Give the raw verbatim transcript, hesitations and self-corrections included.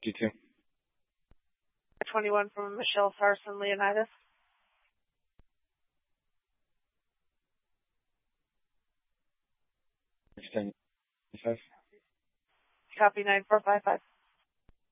fifty-two. twenty-one from Michelle Sarson Leonidas. Extend five. Copy nine four five five.